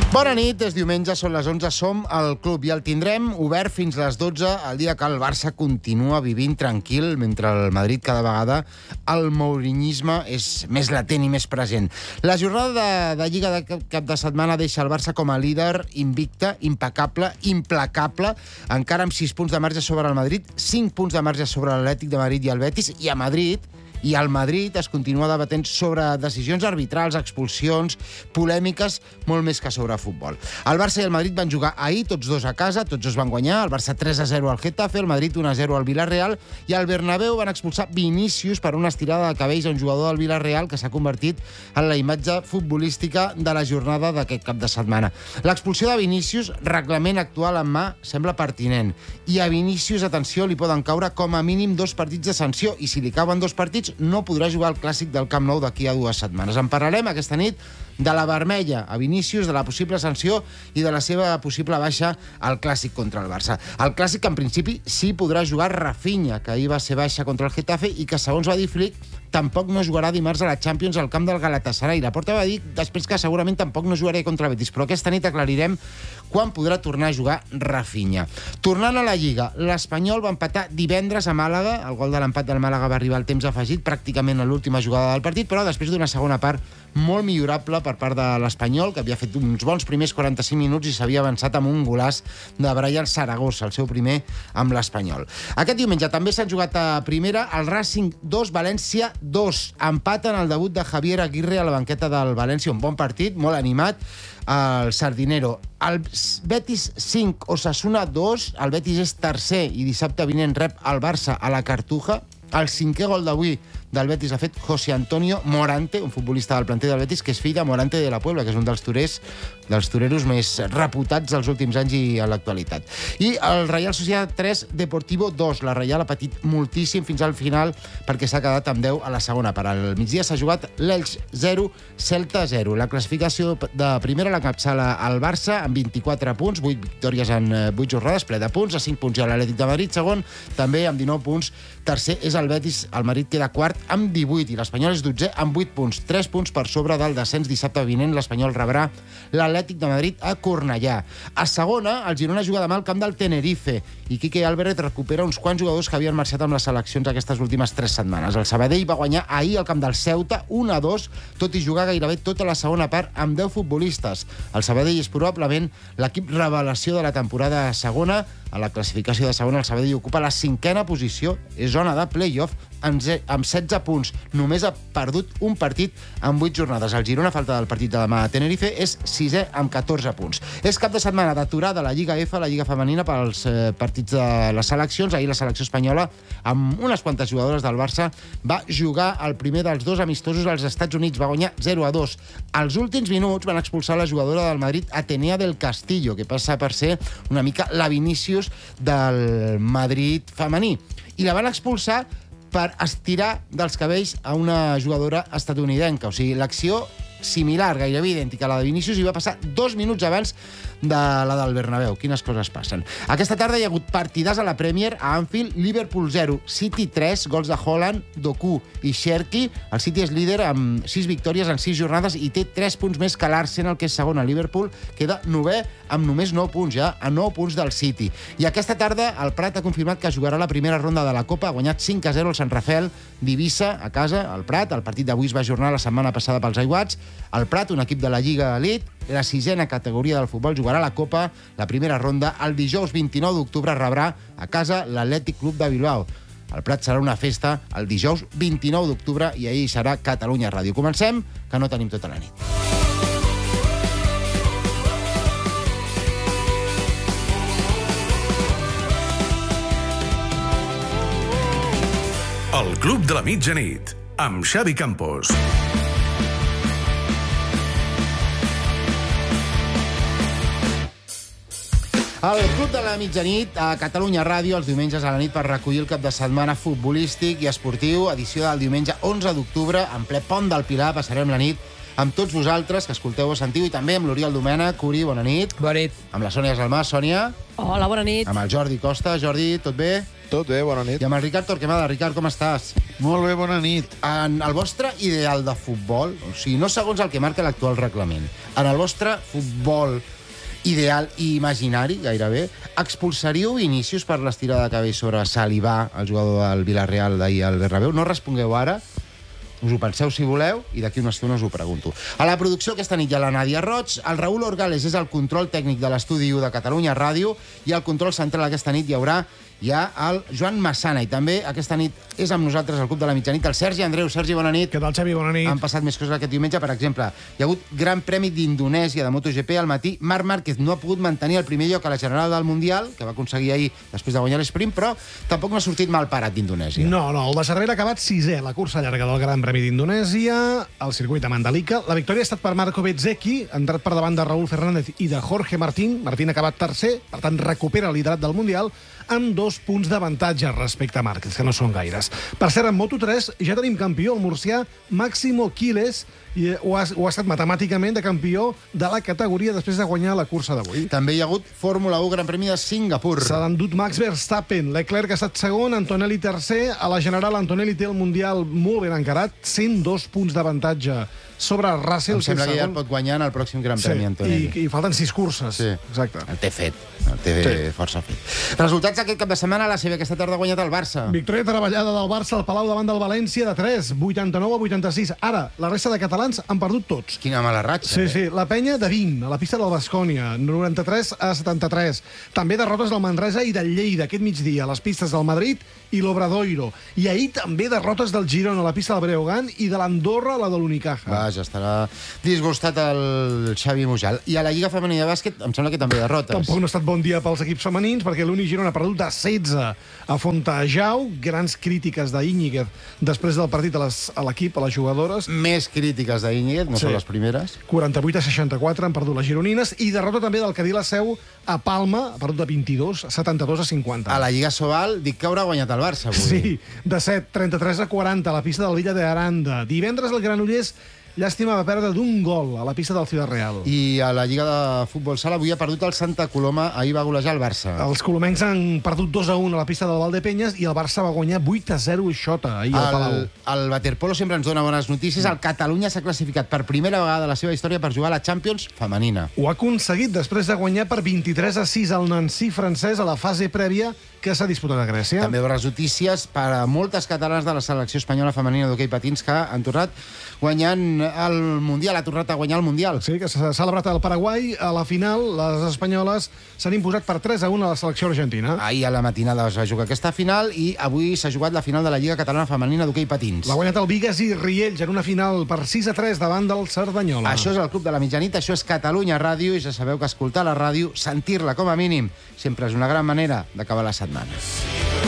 Bona nit, és diumenge, són les 11, som al club i el tindrem obert fins a les 12, el dia que el Barça continua vivint tranquil, mentre el Madrid cada vegada el mourinyisme és més latent i més present. La jornada de Lliga de cap de setmana deixa el Barça com a líder invicte, impecable, implacable, encara amb 6 punts de marge sobre el Madrid, 5 punts de marge sobre l'Atlètic de Madrid i el Betis, i el Madrid es continua debatent sobre decisions arbitrals, expulsions, polèmiques, molt més que sobre futbol. El Barça i el Madrid van jugar ahir, tots dos a casa, tots dos van guanyar, el Barça 3-0 al Getafe, el Madrid 1-0 al Villarreal, i al Bernabéu van expulsar Vinícius per una estirada de cabells a un jugador del Villarreal que s'ha convertit en la imatge futbolística de la jornada d'aquest cap de setmana. L'expulsió de Vinícius, reglament actual en mà, sembla pertinent. I a Vinícius, atenció, li poden caure com a mínim 2 partits de sanció, i si li cauen 2 partits no podrà jugar al Clàssic del Camp Nou d'aquí a 2 setmanes. En parlarem aquesta nit de la vermella a Vinícius, de la possible sanció i de la seva possible baixa al Clàssic contra el Barça. El Clàssic, en principi, sí podrà jugar Rafinha, que ahir va ser baixa contra el Getafe i que, segons va dir Flick, tampoc no jugarà dimarts a la Champions al camp del Galatasaray. La Porta va dir després que segurament tampoc no jugarà contra el Betis, però aquesta nit aclarirem quan podrà tornar a jugar Rafinha. Tornant a la Lliga, l'Espanyol va empatar divendres a Màlaga. El gol de l'empat del Màlaga va arribar al temps afegit, pràcticament a l'última jugada del partit, però després d'una segona part molt millorable per part de l'Espanyol, que havia fet uns bons primers 45 minuts i s'havia avançat amb un golaç de Brian Zaragoza, el seu primer amb l'Espanyol. Aquest diumenge també s'han jugat a primera el Racing 2, València 2. Empaten el debut de Javier Aguirre a la banqueta del València, un bon partit, molt animat, el Sardinero. El Betis 5, Osasuna 2, el Betis és tercer i dissabte vinent rep el Barça a la Cartuja. El 5è gol d'avui del Betis ha fet José Antonio Morante, un futbolista del planter del Betis, que és fill de Morante de la Puebla, que és un dels toreros més reputats dels últims anys i a l'actualitat. I el Real Sociedad 3, Deportivo 2. La Real ha patit moltíssim fins al final perquè s'ha quedat amb 10 a la segona part. Al migdia s'ha jugat l'Elx 0, Celta 0. La classificació de primera l'encapçala el Barça amb 24 punts, 8 victòries en 8 jornades, ple de punts, a 5 punts i a l'Atlètic de Madrid, segon, també amb 19 punts. Tercer és el Betis, el Madrid queda quart amb 18 i l'Espanyol és 12è amb 8 punts, 3 punts per sobre del descens. Dissabte vinent l'Espanyol rebrà l'Atlètic de Madrid a Cornellà. A segona, el Girona juga demà al camp del Tenerife i Quique Álvarez recupera uns quants jugadors que havien marxat amb les seleccions aquestes últimes 3 setmanes. El Sabadell va guanyar ahir al camp del Ceuta 1-2, tot i jugar gairebé tota la segona part amb 10 futbolistes. El Sabadell és probablement l'equip revelació de la temporada segona. A la classificació de segona, el Sabadell ocupa la 5a posició, és zona de play-off, amb 16 punts. Només ha perdut un partit en 8 jornades. El Girona, a falta del partit de demà a Tenerife, és 6è amb 14 punts. És cap de setmana d'aturada la Lliga F, la Lliga femenina, pels partits de les seleccions. Ahir la selecció espanyola, amb unes quantes jugadores del Barça, va jugar el primer dels 2 amistosos als Estats Units. Va guanyar 0-2. Als últims minuts van expulsar la jugadora del Madrid, Atenea del Castillo, que passa per ser una mica la Vinícius del Madrid femení. I la van expulsar per estirar dels cabells a una jugadora estatunidenca. O sigui, l'acció similar, gairebé idèntica a la de Vinícius, i va passar 2 minuts abans de la del Bernabéu. Quines coses passen. Aquesta tarda hi ha hagut partidars a la Premier a Anfield, Liverpool 0, City 3, gols de Haaland, Doku i Cherki. El City és líder amb 6 victòries en 6 jornades i té 3 punts més que l'Arsenal, que és segon. El Liverpool queda 9è amb només 9 punts, ja a 9 punts del City. I aquesta tarda el Prat ha confirmat que jugarà la primera ronda de la Copa. Ha guanyat 5-0 el Sant Rafael d'Eivissa a casa, al Prat. El partit d'avui es va ajornar la setmana passada pels aiguats. El Prat, un equip de la Lliga Elite, la 6a categoria del futbol, jugarà la Copa, la primera ronda. El dijous 29 d'octubre rebrà a casa l'Atlètic Club de Bilbao. El Prat serà una festa el dijous 29 d'octubre i ahir serà Catalunya Ràdio. Comencem, que no tenim tota la nit. El Club de la Mitjanit, amb Xavi Campos. El Club de la Mitjanit a Catalunya Ràdio els diumenges a la nit per recollir el cap de setmana futbolístic i esportiu, edició del diumenge 11 d'octubre, en ple Pont del Pilar. Passarem la nit amb tots vosaltres, que escolteu o sentiu, i també amb l'Oriol Domènech. Uri, bona nit. Bona nit. Amb la Sònia Salmà. Sònia. Hola, bona nit. Amb el Jordi Costa. Jordi, tot bé? Tot bé, bona nit. I amb el Ricard Torquemada. Ricard, com estàs? Molt bé, bona nit. En el vostre ideal de futbol, o sigui, no segons el que marca l'actual reglament, en el vostre futbol ideal i imaginari, gairebé, expulsaríeu Vinícius per l'estirada de cabell sobre Salibà, el jugador del Villarreal d'ahir al Bernabéu? No respongueu ara, us ho penseu si voleu i d'aquí una estona us ho pregunto. A la producció aquesta nit hi ha la Nàdia Roig, el Raül Orgales és el control tècnic de l'estudi 1 de Catalunya Ràdio i al control central aquesta nit hi haurà el Joan Massana i també aquesta nit és amb nosaltres al Club de la Mitjanit el Sergi Andreu. Sergi, bona nit. Què tal, Xavi? Bona nit. Han passat més coses aquest diumenge, per exemple, hi ha hagut Gran Premi d'Indonèsia de MotoGP al matí. Marc Márquez no ha pogut mantenir el primer lloc a la general del Mundial, que va aconseguir ahir després de guanyar l'esprint, però tampoc no ha sortit mal parat d'Indonèsia. No, el de Serrera ha acabat sisè, la cursa llarga del Gran Premi d'Indonèsia, al circuit de Mandalika. La victòria ha estat per Marco Bezzecchi, entrat per davant de Raúl Fernández i de Jorge Martín. Martín ha acabat tercer, per tant recupera el liderat del Mundial, amb 2 punts d'avantatge respecte a Márquez, que no són gaires. Per cert, en Moto3 ja tenim campió, el murcià Máximo Quiles, i ho ha estat matemàticament de campió de la categoria després de guanyar la cursa d'avui. També hi ha hagut Fórmula 1 Gran Premi de Singapur. Se l'ha endut Max Verstappen, Leclerc ha estat segon, Antonelli tercer. A la general, Antonelli té el Mundial molt ben encarat, 102 punts d'avantatge sobre Russell. Em sembla que ja el pot guanyar en el pròxim Gran Premi, Antonelli. I falten 6 curses. Sí. Exacte. El té fet, força fet. Resultats aquest cap de setmana, la CB aquesta tarda ha guanyat el Barça. Victòria treballada del Barça al Palau davant del València de 3, 89-86. Ara, la resta de catalans han perdut tots. Quina mala ratxa. Sí. La Penya de 20, a la pista del Baskonia, 93-73. També derrotes del Manresa i del Lleida aquest migdia, a les pistes del Madrid i l'Obradoiro. I ahir també derrotes del Girona, a la pista del Breogán, i de l'Andorra, a la de l'Unicaja. Vaja, estarà disgustat el Xavi Mujal. I a la Lliga Femenina de Bàsquet em sembla que també derrotes. Tampoc no ha estat bon dia pels equips femenins, perquè l'Uni Girona ha perdut de 16 a Fontejau. Grans crítiques d'Íñiguez després del partit a l'equip, a les jugadores. Més crítiques d'Íñiguez, no són les primeres. 48-64 han perdut les gironines, i derrota també del Cadí la Seu a Palma, ha perdut de 22, 72-50. A la Lliga Sobal dic que haurà guanyat el Barça avui. Sí, de 7, 33-40 a la pista del Villa de Aranda. Divendres el Granollers, llàstima, va perdre d'un gol a la pista del Ciudad Real. I a la Lliga de Futbol Sala avui ha perdut el Santa Coloma, ahir va golejar el Barça. Els colomencs han perdut 2-1 a la pista del Valdepenyes i el Barça va guanyar 8-0 a Xota ahir al Palau. El waterpolo sempre ens dona bones notícies. El Catalunya s'ha classificat per primera vegada a la seva història per jugar a la Champions femenina. Ho ha aconseguit després de guanyar per 23-6 al Nancy francès a la fase prèvia que s'ha disputat a Grècia. També bones notícies per a moltes catalanes de la selecció espanyola femenina d'hoquei patins que han tornat guanyant el Mundial, ha tornat a guanyar el Mundial. Sí, que s'ha celebrat al Paraguai. A la final, les espanyoles s'han imposat per 3-1 a la selecció argentina. Ahir a la matinada es va jugar aquesta final i avui s'ha jugat la final de la Lliga Catalana Femenina d'hoquei patins. L'ha guanyat el Bigues i Riells en una final per 6-3 davant del Cerdanyola. Això és el Club de la Mitjanit, això és Catalunya Ràdio i ja sabeu que escoltar la ràdio, sentir-la com a mínim, sempre és una gran manera d'acabar la setmana.